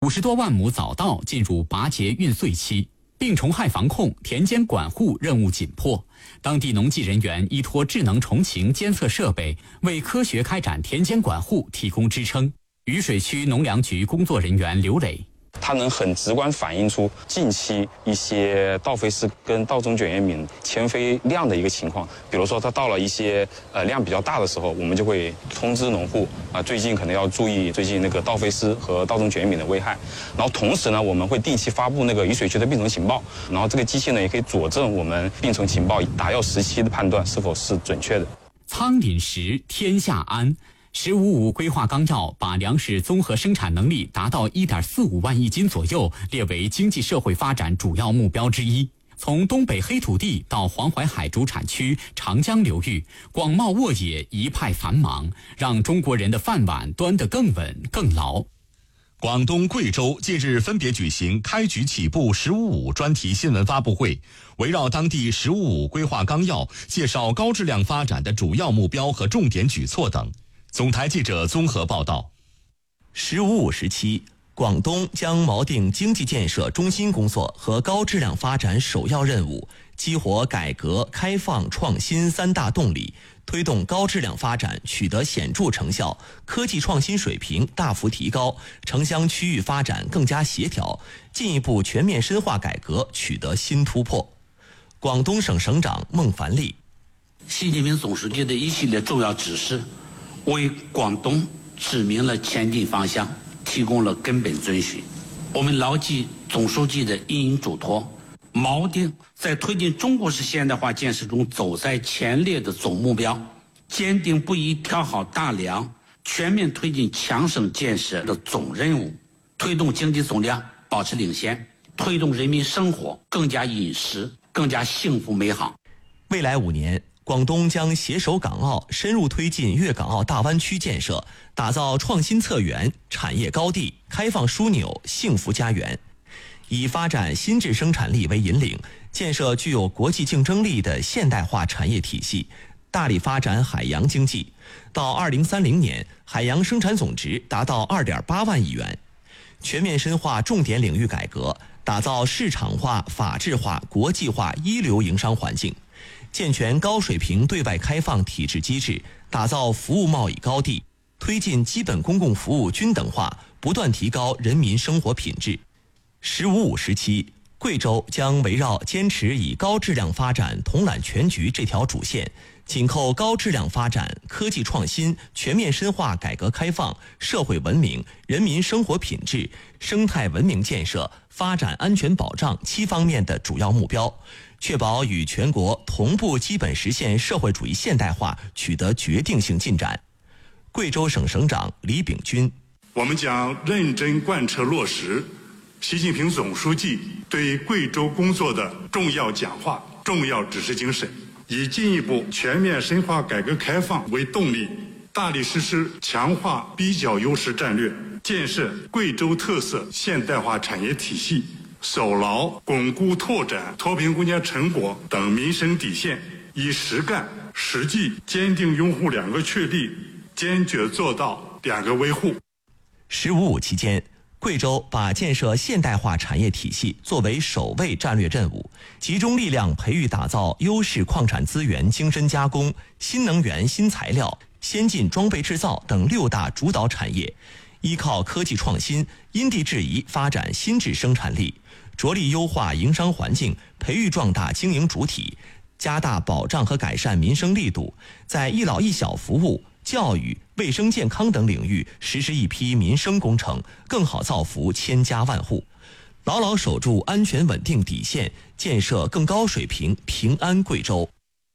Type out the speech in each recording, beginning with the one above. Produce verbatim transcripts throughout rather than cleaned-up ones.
五十多万亩早稻进入拔节运穗期，病虫害防控、田间管护任务紧迫。当地农技人员依托智能虫禽监测设备，为科学开展田间管护提供支撑。渝水区农粮局工作人员刘磊。 它能很直观反映出近期一些稻飞虱跟稻种卷叶敏迁飞量的一个情况。比如说，它到了一些呃量比较大的时候，我们就会通知农户啊、呃，最近可能要注意最近那个稻飞虱和稻种卷叶敏的危害。然后同时呢，我们会定期发布那个渝水区的病虫情报，然后这个机器呢也可以佐证我们病虫情报打药时期的判断是否是准确的。 仓廪实，天下安。十五五规划纲要把粮食综合生产能力达到 一点四五万亿斤左右列为经济社会发展主要目标之一。从东北黑土地到黄淮海主产区、长江流域，广袤沃野一派繁忙，让中国人的饭碗端得更稳更牢。 广东、贵州近日分别举行开局起步十五五专题新闻发布会，围绕当地十五五规划纲要介绍高质量发展的主要目标和重点举措等。总台记者综合报道。 十五五时期，广东将锚定经济建设中心工作和高质量发展首要任务，激活改革开放创新三大动力，推动高质量发展取得显著成效，科技创新水平大幅提高，城乡区域发展更加协调，进一步全面深化改革取得新突破。广东省省长孟凡利。 习近平总书记的一系列重要指示，为广东指明了前进方向，提供了根本遵循。我们牢记总书记的引领嘱托，锚定在推进中国式现代化建设中走在前列的总目标，坚定不移挑好大梁，全面推进强省建设的总任务，推动经济总量保持领先，推动人民生活更加殷实、更加幸福美好。 未来五年，广东将携手港澳，深入推进粤港澳大湾区建设，打造创新策源、产业高地、开放枢纽、幸福家园。以发展新质生产力为引领，建设具有国际竞争力的现代化产业体系，大力发展海洋经济。到二零三零年，海洋生产总值达到 二点八万亿元。全面深化重点领域改革，打造市场化、法治化、国际化一流营商环境。健全高水平对外开放体制机制，打造服务贸易高地，推进基本公共服务均等化，不断提高人民生活品质。十五五时期，贵州将围绕坚持以高质量发展统揽全局这条主线，紧扣高质量发展、科技创新、全面深化改革开放、社会文明、人民生活品质、生态文明建设、发展安全保障七方面的主要目标，确保与全国同步基本实现社会主义现代化取得决定性进展。贵州省省长李炳军。 我们将认真贯彻落实习近平总书记对贵州工作的重要讲话、重要指示精神，以进一步全面深化改革开放为动力，大力实施强化比较优势战略，建设贵州特色现代化产业体系，守牢巩固拓展脱贫攻坚成果等民生底线，以实干实际坚定拥护两个确立，坚决做到两个维护。 十五五期间，贵州把建设现代化产业体系作为首位战略任务，集中力量培育打造优势矿产资源精深加工、新能源新材料、先进装备制造等六大主导产业，依靠科技创新，因地制宜发展新质生产力，着力优化营商环境，培育壮大经营主体，加大保障和改善民生力度，在一老一小服务、教育、卫生健康等领域实施一批民生工程，更好造福千家万户，牢牢守住安全稳定底线，建设更高水平平安贵州。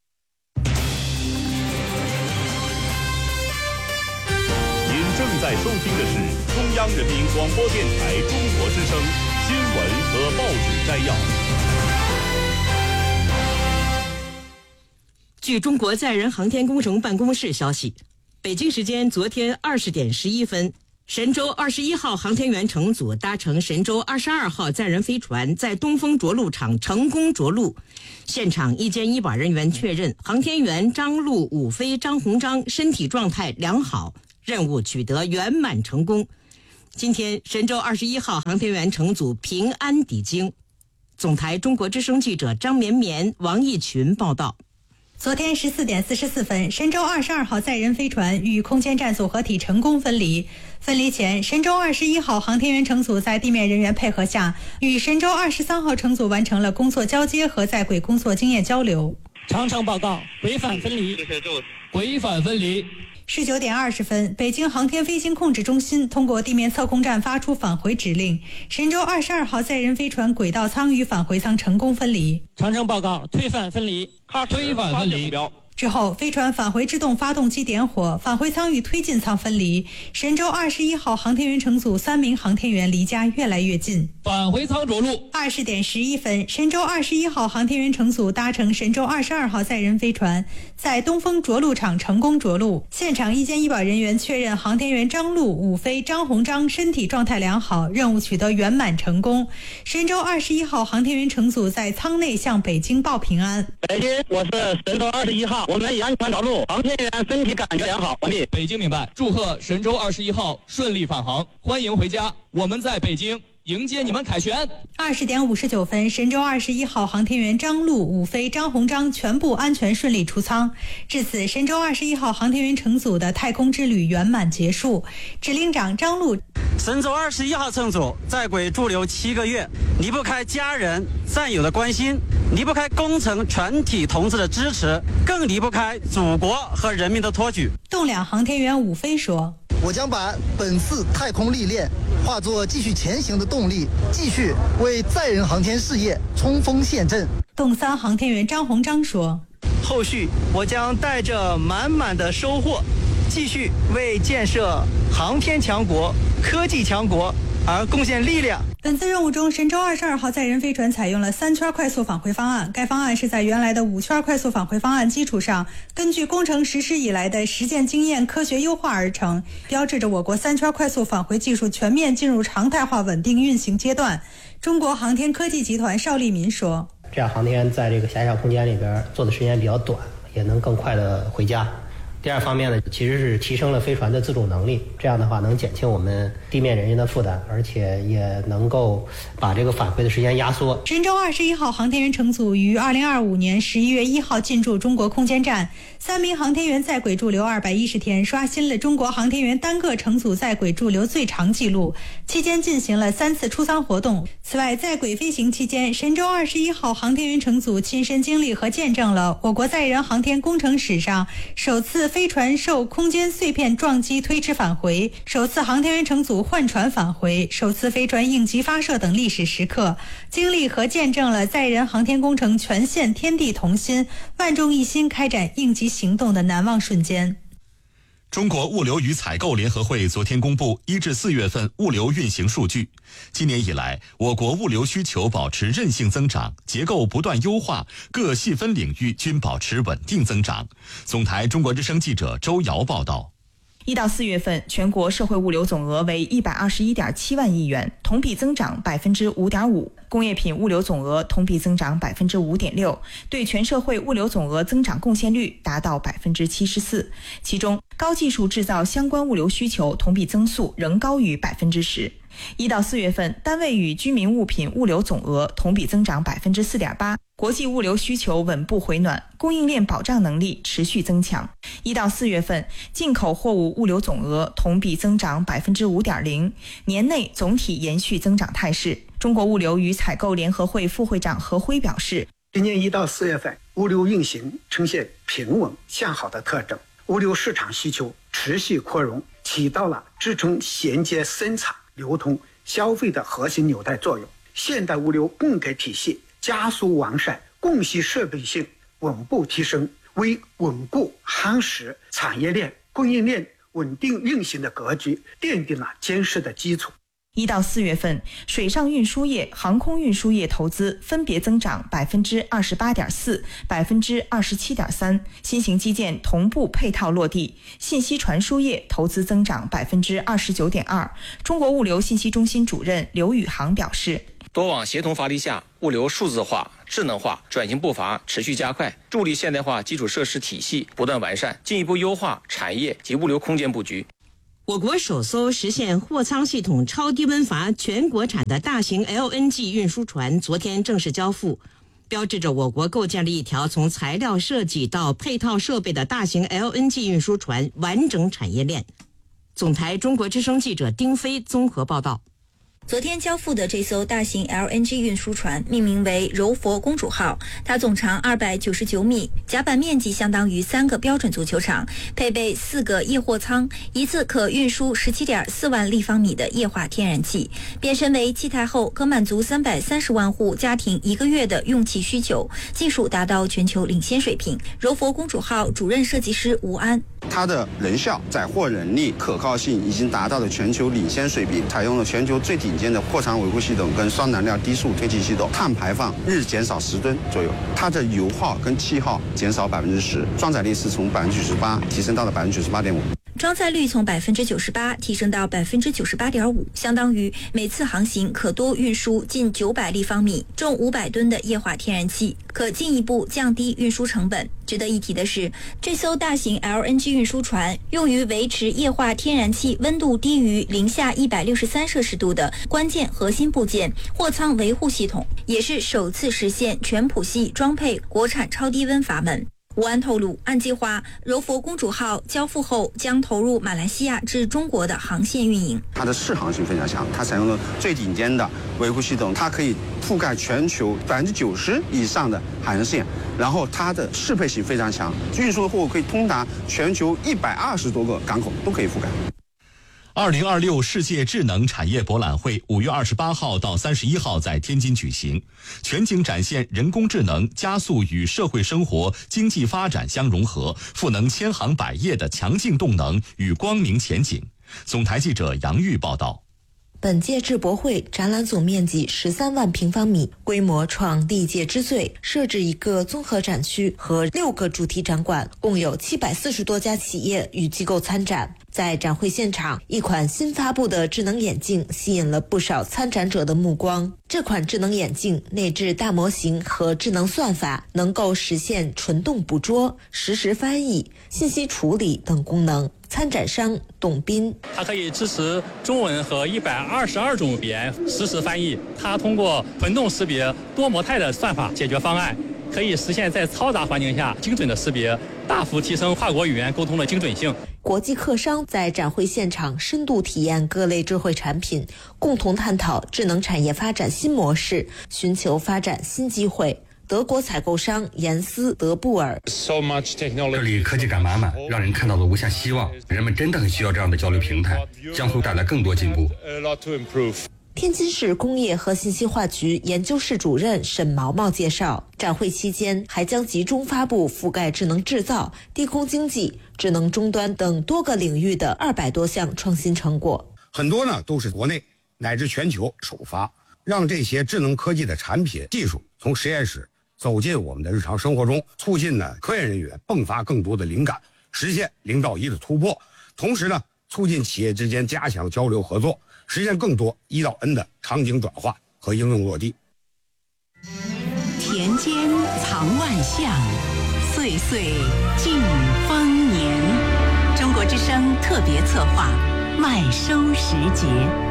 您正在收听的是中央人民广播电台中国之声新闻和报纸摘要。 据中国载人航天工程办公室消息，北京时间昨天二十点十一分，神舟二十一号航天员乘组搭乘神舟二十二号载人飞船在东风着陆场成功着陆。现场医监医保人员确认，航天员张陆武飞张鸿章身体状态良好，任务取得圆满成功。 今天，神舟二十一号航天员乘组平安抵京。总台中国之声记者张绵绵、王义群报道。 昨天十四点四十四分，神舟二十二号载人飞船与空间站组合体成功分离。分离前，神舟二十一号航天员乘组在地面人员配合下，与神舟二十三号乘组完成了工作交接和在轨工作经验交流。 长城报告，轨返分离，轨返分离。 十九点二十分，北京航天飞行控制中心通过地面测控站发出返回指令，神舟二十二号载人飞船轨道舱与返回舱成功分离。 长城报告，推返分离，推返分离。 之后，飞船返回制动发动机点火，返回舱与推进舱分离。神舟二十一号航天员乘组三名航天员离家越来越近。 返回舱着陆。 二十点十一分，神舟二十一号航天员乘组搭乘神舟二十二号载人飞船，在东风着陆场成功着陆。现场医监医保人员确认，航天员张陆、武飞、张鸿章身体状态良好，任务取得圆满成功。神舟二十一号航天员乘组在舱内向北京报平安。 北京，我是神舟二十一号。我们已安全着陆，航天员身体感觉良好，完毕。 北京明白，祝贺神舟二十一号顺利返航，欢迎回家。我们在北京迎接你们凯旋。 二十点五十九分，神舟二十一号航天员张陆、武飞、张鸿章全部安全顺利出舱。至此，神舟二十一号航天员乘组的太空之旅圆满结束。指令长张陆： 神舟二十一号乘组在轨驻留七个月，离不开家人战友的关心，离不开工程全体同志的支持，更离不开祖国和人民的托举。 栋梁航天员武飞说： 我将把本次太空历练化作继续前行的动力，继续为载人航天事业冲锋陷阵。 洞三航天员张鸿章说： 后续我将带着满满的收获，继续为建设航天强国、科技强国而贡献力量。 本次任务中，神舟二十二号载人飞船采用了三圈快速返回方案。该方案是在原来的五圈快速返回方案基础上，根据工程实施以来的实践经验科学优化而成，标志着我国三圈快速返回技术全面进入常态化稳定运行阶段。中国航天科技集团邵立民说： 这样航天员在这个狭小空间里边做的时间比较短，也能更快的回家。第二方面呢，其实是提升了飞船的自主能力，这样的话能减轻我们地面人员的负担，而且也能够把这个返回的时间压缩。 神舟二十一号航天员乘组于二零二五年十一月一号进驻中国空间站，三名航天员在轨驻留二百一十天，刷新了中国航天员单个乘组在轨驻留最长纪录。期间进行了三次出舱活动。此外，在轨飞行期间，神舟二十一号航天员乘组亲身经历和见证了我国载人航天工程史上首次飞船受空间碎片撞击推迟返回，首次航天员乘组换船返回，首次飞船应急发射等历史时刻，经历和见证了载人航天工程全线天地同心、万众一心开展应急行动的难忘瞬间。 中国物流与采购联合会昨天公布一至四月份物流运行数据。今年以来，我国物流需求保持韧性增长，结构不断优化，各细分领域均保持稳定增长。总台中国之声记者周瑶报道。 一到四月份，全国社会物流总额为一百二十一点七万亿元，同比增长百分之五点五。工业品物流总额同比增长百分之五点六，对全社会物流总额增长贡献率达到百分之七十四。其中，高技术制造相关物流需求同比增速仍高于百分之十。一到四月份，单位与居民物品物流总额同比增长百分之四点八。国际物流需求稳步回暖，供应链保障能力持续增强。一到四月份，进口货物物流总额同比增长百分之五点零，年内总体延续增长态势。中国物流与采购联合会副会长何辉表示， 今年一到四月份，物流运行呈现平稳向好的特征，物流市场需求持续扩容，起到了支撑衔接生产、流通、消费的核心纽带作用。现代物流供给体系加速完善，供需适配性稳步提升，为稳固夯实产业链、供应链稳定运行的格局奠定了坚实的基础。 一到四月份，水上运输业、航空运输业投资分别增长百分之二十八点四、百分之二十七点三，新型基建同步配套落地。信息传输业投资增长百分之二十九点二。中国物流信息中心主任刘宇航表示， 多网协同发力下，物流数字化、智能化转型步伐持续加快，助力现代化基础设施体系不断完善，进一步优化产业及物流空间布局。 我国首艘实现货舱系统超低温阀全国产的大型 L N G 运输船昨天正式交付，标志着我国构建了一条从材料设计到配套设备的大型 L N G 运输船完整产业链。总台中国之声记者丁飞综合报道。 昨天交付的这艘大型 L N G 运输船命名为柔佛公主号，它总长二百九十九米，甲板面积相当于三个标准足球场，配备四个液货舱，一次可运输 十七点四万立方米的液化天然气，变身为气态后可满足三百三十万户家庭一个月的用气需求，技术达到全球领先水平。柔佛公主号主任设计师吴安， 它的人效、载货能力、可靠性已经达到了全球领先水平，采用了全球最顶尖的货舱维护系统跟双燃料低速推进系统，碳排放日减少十吨左右，它的油耗跟气耗减少百分之十，装载力是从百分之九十八提升到了百分之九十八点五。 装载率从百分之九十八提升到百分之九十八点五，相当于每次航行可多运输近九百立方米、重五百吨的液化天然气，可进一步降低运输成本。值得一提的是，这艘大型 L N G 运输船用于维持液化天然气温度低于零下一百六十三摄氏度的关键核心部件货舱维护系统，也是首次实现全谱系装配国产超低温阀门。吴安透露，按计划，柔佛公主号交付后将投入马来西亚至中国的航线运营。 它的适航性非常强，它采用了最顶尖的维护系统，它可以覆盖全球百分之九十以上的海岸线，然后它的适配性非常强，运输的货物可以通达全球一百二十多个港口都可以覆盖。 二零二六世界智能产业博览会五月二十八号到三十一号在天津举行，全景展现人工智能加速与社会生活、经济发展相融合，赋能千行百业的强劲动能与光明前景。总台记者杨玉报道。 本届智博会展览总面积十三万平方米，规模创历届之最，设置一个综合展区和六个主题展馆，共有七百四十多家企业与机构参展。在展会现场，一款新发布的智能眼镜吸引了不少参展者的目光。这款智能眼镜内置大模型和智能算法，能够实现纯动捕捉、实时翻译、信息处理等功能。参展商董斌， 它可以支持中文和一百二十二种语言实时翻译。它通过混动识别、多模态的算法解决方案，可以实现在嘈杂环境下精准的识别，大幅提升跨国语言沟通的精准性。 国际客商在展会现场深度体验各类智慧产品，共同探讨智能产业发展新模式，寻求发展新机会。德国采购商严斯德布尔， 这里科技感满满，让人看到了无限希望。人们真的很需要这样的交流平台，将会带来更多进步。 天津市工业和信息化局研究室主任沈毛毛介绍，展会期间还将集中发布覆盖智能制造、低空经济、智能终端等多个领域的二百多项创新成果。 很多呢都是国内乃至全球首发，让这些智能科技的产品技术从实验室走进我们的日常生活中，促进呢科研人员迸发更多的灵感，实现零到一的突破，同时呢促进企业之间加强交流合作，实现更多一到 N 的场景转化和应用落地。 田间藏万象，岁岁尽丰年。中国之声特别策划，麦收时节。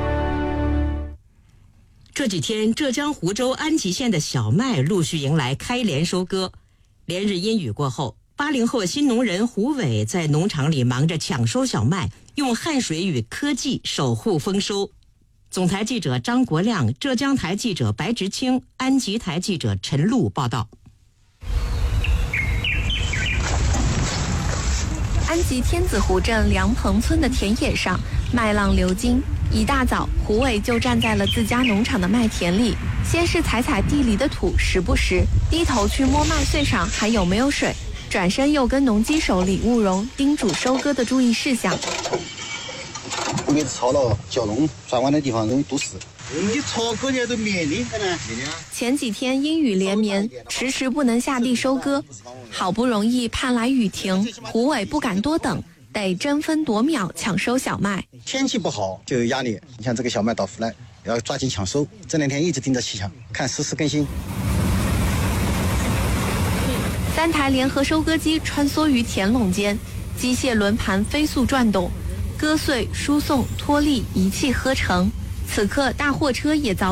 这几天，浙江湖州安吉县的小麦陆续迎来开镰收割。连日阴雨过后，八零后新农人胡伟在农场里忙着抢收小麦，用汗水与科技守护丰收。总台记者张国亮、浙江台记者白直清、安吉台记者陈露报道。 安吉天子湖镇梁棚村的田野上，麦浪流金。一大早，胡伟就站在了自家农场的麦田里，先是踩踩地里的土，时不时低头去摸麦穗上还有没有水，转身又跟农机手李务荣叮嘱收割的注意事项。 每次操到蛟龙转弯的地方容易堵死。你操割的都免的，看呢。 前几天阴雨连绵，迟迟不能下地收割，好不容易盼来雨停，胡伟不敢多等，得争分夺秒抢收小麦。 天气不好就有压力，你像这个小麦到腐烂，要抓紧抢收。这两天一直盯着气象，看实时更新。 三台联合收割机穿梭于田垄间，机械轮盘飞速转动。 割碎、输送、脱粒一气呵成。此刻，大货车也遭